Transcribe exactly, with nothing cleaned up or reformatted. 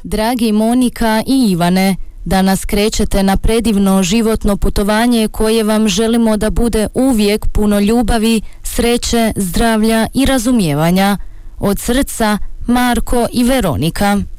Dragi Monika i Ivane, danas krećete na predivno životno putovanje koje vam želimo da bude uvijek puno ljubavi, sreće, zdravlja i razumijevanja. Od srca, Marko i Veronika.